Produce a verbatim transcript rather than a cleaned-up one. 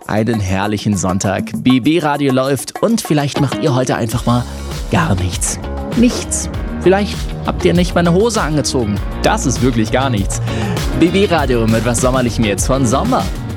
einen herrlichen Sonntag. B B Radio läuft und vielleicht macht ihr heute einfach mal gar nichts. Nichts. Vielleicht habt ihr nicht mal eine Hose angezogen. Das ist wirklich gar nichts. B B Radio mit was Sommerlichem jetzt von Sommer.